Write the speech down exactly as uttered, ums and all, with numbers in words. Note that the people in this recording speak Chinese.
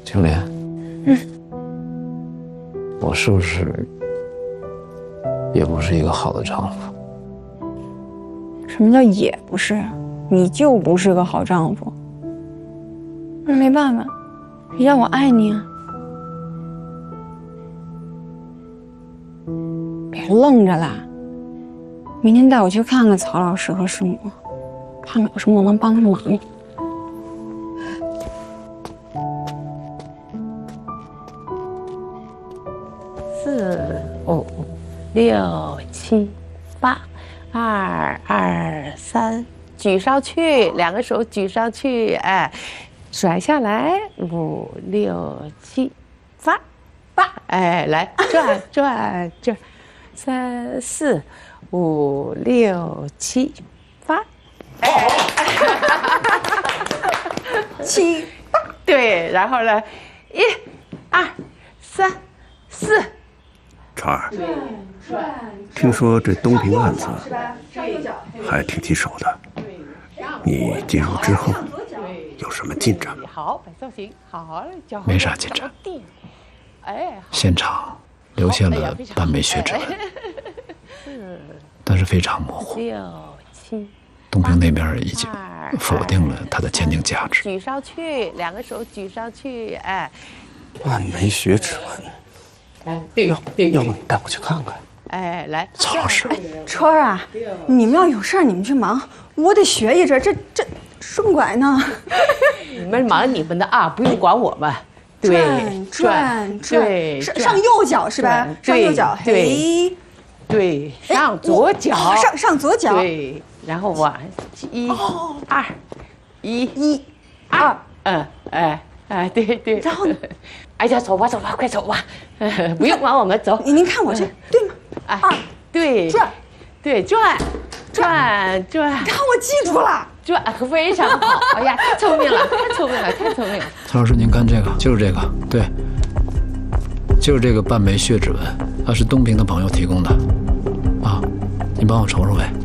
青莲， 嗯， 我是不是也不是一个好的丈夫？ 什么叫也不是？你就不是个好丈夫。那没办法，谁让我爱你啊！别愣着啦，明天带我去看看曹老师和师母，看看有什么我能帮上忙。 四五六七八，二二三，举上去，两个手举上去，哎，甩下来，五六七八八，哎，来转转转，三四五六七八，哎，七八，对，然后呢，一、二、三、四。 川儿，听说这东平案子还挺棘手的，你进入之后有什么进展吗？ 好，摆造型，好， 没啥进展。哎，现场留下了半枚血指纹，但是非常模糊。 六七， 东平那边已经否定了它的鉴定价值。 举上去，两个手举上去，哎， 半枚血指纹。 哎，对， 要要不你带我去看看？ 哎，来， 曹老师， 春儿啊，你们要有事儿你们去忙，我得学一阵，这这顺拐呢。 你们忙你们的啊，不用管我们。 转转转，上上右脚是吧？上右脚，嘿， 对，上左脚， 上上左脚， 对，然后往一、二、一、 一、二， 嗯，哎哎，对对， 然后呢？ 哎呀，走吧走吧，快走吧，不用管我们，走。 您看我这对吗？ 哎，对， 转， 对，转，转转， 然后我记住了， 转，非常好。哎呀，太聪明了，太聪明了，太聪明了。 曹老师，您看这个，就是这个，对，就是这个半枚血指纹，它是东平的朋友提供的，啊，你帮我瞅瞅呗。